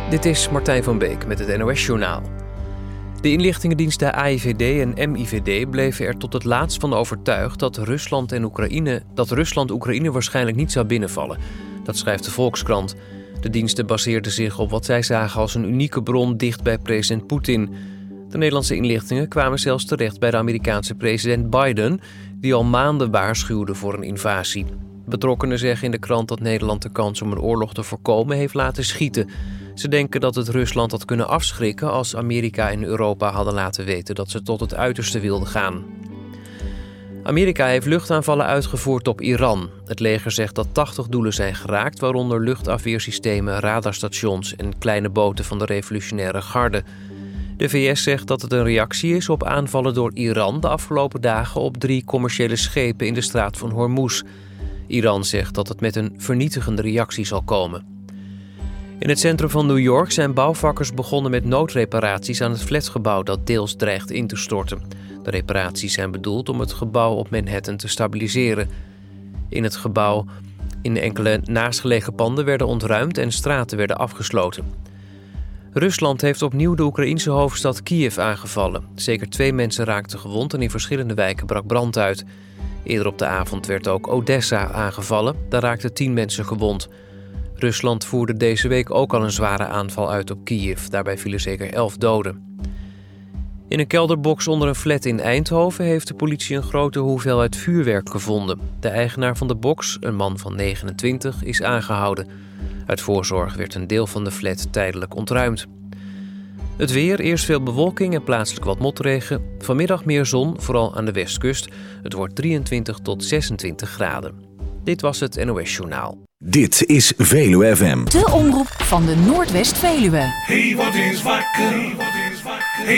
Dit is Martijn van Beek met het NOS-journaal. De inlichtingendiensten AIVD en MIVD bleven er tot het laatst van overtuigd dat Rusland Oekraïne waarschijnlijk niet zou binnenvallen. Dat schrijft de Volkskrant. De diensten baseerden zich op wat zij zagen als een unieke bron dicht bij president Poetin. De Nederlandse inlichtingen kwamen zelfs terecht bij de Amerikaanse president Biden, die al maanden waarschuwde voor een invasie. Betrokkenen zeggen in de krant dat Nederland de kans om een oorlog te voorkomen heeft laten schieten. Ze denken dat het Rusland had kunnen afschrikken als Amerika en Europa hadden laten weten dat ze tot het uiterste wilden gaan. Amerika heeft luchtaanvallen uitgevoerd op Iran. Het leger zegt dat 80 doelen zijn geraakt, waaronder luchtafweersystemen, radarstations en kleine boten van de revolutionaire garde. De VS zegt dat het een reactie is op aanvallen door Iran de afgelopen dagen op 3 commerciële schepen in de straat van Hormuz. Iran zegt dat het met een vernietigende reactie zal komen. In het centrum van New York zijn bouwvakkers begonnen met noodreparaties aan het flatgebouw dat deels dreigt in te storten. De reparaties zijn bedoeld om het gebouw op Manhattan te stabiliseren. In het gebouw in enkele naastgelegen panden werden ontruimd en straten werden afgesloten. Rusland heeft opnieuw de Oekraïense hoofdstad Kiev aangevallen. Zeker 2 mensen raakten gewond en in verschillende wijken brak brand uit. Eerder op de avond werd ook Odessa aangevallen. Daar raakten 10 mensen gewond. Rusland voerde deze week ook al een zware aanval uit op Kiev. Daarbij vielen zeker 11 doden. In een kelderbox onder een flat in Eindhoven heeft de politie een grote hoeveelheid vuurwerk gevonden. De eigenaar van de box, een man van 29, is aangehouden. Uit voorzorg werd een deel van de flat tijdelijk ontruimd. Het weer, eerst veel bewolking en plaatselijk wat motregen. Vanmiddag meer zon, vooral aan de westkust. Het wordt 23 tot 26 graden. Dit was het NOS Journaal. Dit is Veluwe FM. De omroep van de Noordwest-Veluwe. Hey, wat is wakker?